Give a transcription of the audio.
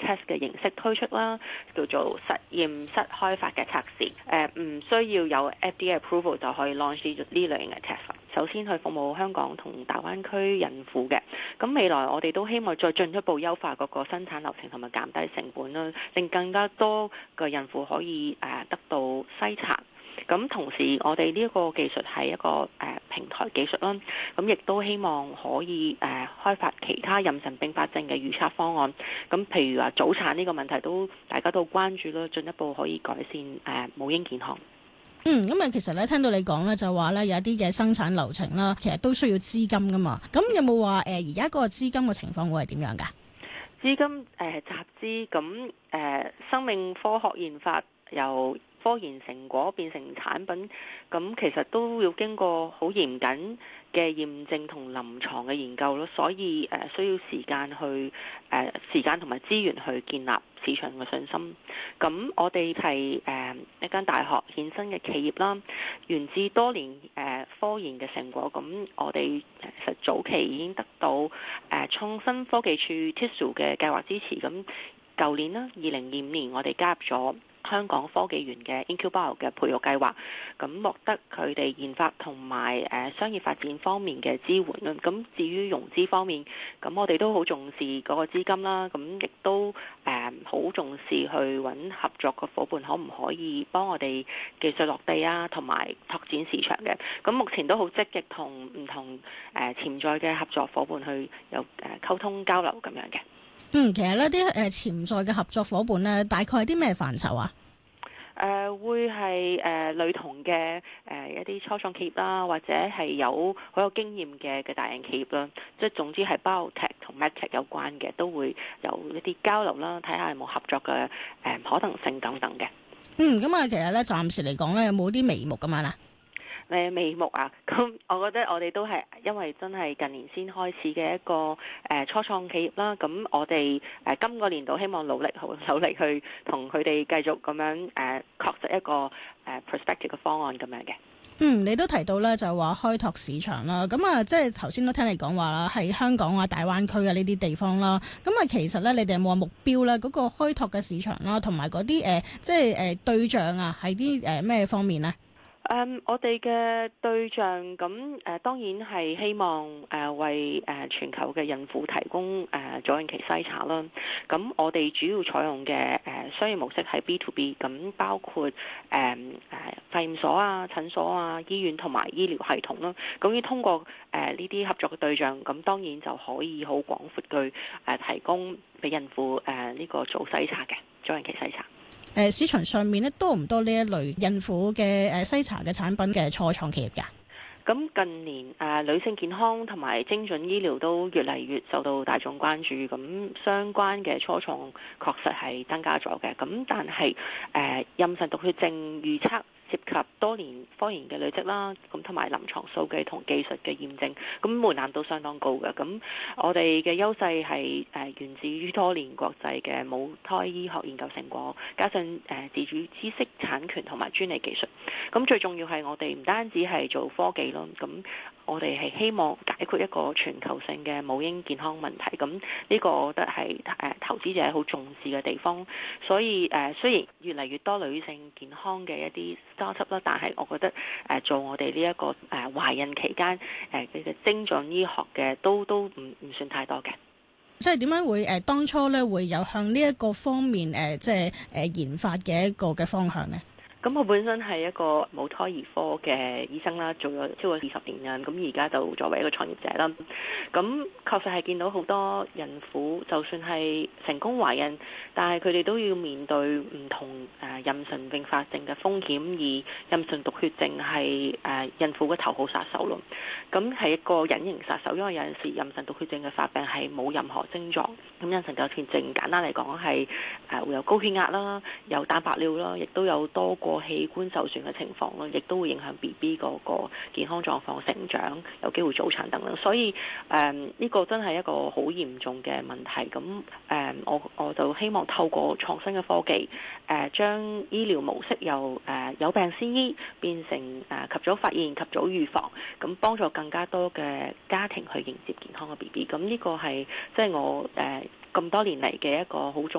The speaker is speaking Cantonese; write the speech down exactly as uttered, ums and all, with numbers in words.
test 嘅形式推出啦，叫做實驗室開發嘅測試。誒、呃、唔需要有 F D A approval 就可以 launch 呢呢類型嘅 test。首先去服務香港同大灣區孕婦嘅，咁未來我哋都希望再進一步優化嗰個生產流程同埋減低成本啦，令更加多嘅孕婦可以誒得到篩查。咁同時我哋呢一個技術係一個誒、呃、平台技術啦，咁亦都希望可以誒、呃、開發其他妊娠併發症嘅預測方案。咁譬如話早產呢個問題都大家都關注啦，進一步可以改善誒、呃、母嬰健康。 嗯，咁啊，其實咧聽到你講咧，就話咧有一啲嘅生產流程啦，其實都需要資金噶嘛。咁有冇話誒而家嗰個資金嘅情況會係點樣噶？ 資金誒、呃、集資，咁誒、呃、生命科學研發由科研成果變成產品，咁其實都要經過好嚴謹嘅驗證同臨床嘅研究咯，所以誒、呃、需要時間去誒、呃、時間同埋資源去建立市場嘅信心。咁我哋係誒一間大學衍生嘅企業啦，源自多年誒、呃、科研嘅成果。咁我哋其實早期已經得到誒、呃、創新科技處 T I S U 嘅計劃支持。咁舊年啦，二零二五年我哋加入咗香港科技園嘅 IncuBio 嘅培育計劃，咁獲得佢哋研發同埋誒商業發展方面嘅支援啦。咁至於融資方面，咁我哋都好重視嗰個資金啦，咁亦都誒好重視去揾合作嘅伙伴，可唔可以幫我哋技術落地啊，同埋拓展市場嘅。咁目前都好積極同唔同誒潛在嘅合作伙伴去有誒溝通交流咁樣嘅。 嗯，其實呢啲誒潛在嘅合作伙伴咧，大概係啲咩範疇啊？ 誒、呃、會係誒類同嘅誒、呃、一啲初創企業啦，或者係有好有經驗嘅嘅大型企業啦，即係總之係 biotech 同 medtech 有關嘅，都會有一啲交流啦，睇下有冇合作嘅誒、呃、可能性等等嘅。 嗯，咁啊，其實咧暫時嚟講咧，有冇啲眉目咁樣啦？ 誒眉目啊，咁我覺得我哋都係因為真係近年先開始嘅一個誒、呃、初創企業啦，咁我哋誒、呃、今個年度希望努力好努力去同佢哋繼續咁樣誒、呃、確實一個誒、呃、prospective 嘅方案咁樣嘅。 嗯，你都提到咧就話開拓市場啦，咁啊即係頭先都聽你講話啦，喺香港啊、大灣區啊呢啲地方啦，咁啊其實咧你哋有冇話目標咧嗰、嗰個開拓嘅市場啦，同埋嗰啲誒即係誒、呃、對象啊，係啲誒咩方面呢？ 誒、um, 我哋嘅對象咁誒、呃、當然係希望誒、呃、為誒、呃、全球嘅孕婦提供誒、呃、早孕期篩查啦。咁我哋主要採用嘅誒、呃、商業模式係 B to B，咁包括誒誒化驗所啊、診所啊、醫院同埋醫療系統啦。咁要通過誒呢啲合作嘅對象，咁當然就可以好廣闊嘅誒提供俾孕婦誒呢、呃這個早篩查嘅早孕期篩查。 誒市場上面咧多唔多呢一類孕婦嘅誒篩查嘅產品嘅初創企業㗎？ 咁近年誒、呃、女性健康同埋精準醫療都越嚟越受到大眾關注，咁相關嘅初創確實係增加咗嘅。咁但係誒妊娠毒血症預測涉及多年科研嘅累積啦，咁同埋臨床數據同技術嘅驗證，咁門檻都相當高嘅。咁我哋嘅優勢係誒源自於多年國際嘅母胎醫學研究成果，加上誒自主知識產權同埋專利技術。咁最重要係我哋唔單止係做科技咯，咁我哋係希望解決一個全球性嘅母嬰健康問題。咁呢個我覺得係誒投資者好重視嘅地方。所以誒雖然越嚟越多女性健康嘅一啲startup啦，但係我覺得誒做我哋呢一個誒懷孕期間誒嘅精準醫學嘅都都唔唔算太多嘅。 即係點解會誒當初咧會有向呢一個方面誒即係誒研發嘅一個嘅方向呢？ 咁我本身係一個母胎兒科嘅醫生啦，做咗超過二十年啦，咁而家就作為一個創業者啦。咁確實係見到好多孕婦，就算係成功懷孕，但係佢哋都要面對唔同誒妊娠併發症嘅風險，而妊娠毒血症係誒孕婦嘅頭號殺手咯。咁係一個隱形殺手，因為有陣時妊娠毒血症嘅發病係冇任何症狀。咁妊娠毒血症簡單嚟講係誒會有高血壓啦，有蛋白尿啦，亦都有多個器官受損嘅情況咯，亦都會影響 B B 嗰個健康狀況、成長，有機會早產等等。所以誒呢、呃這個真係一個好嚴重嘅問題。咁誒、呃、我我就希望透過創新嘅科技，誒、呃、將醫療模式由誒、呃、有病先醫變成誒、呃、及早發現、及早預防，咁幫助更加多嘅家庭去迎接健康嘅 B B。咁呢個係即係我誒咁、呃、多年嚟嘅一個好重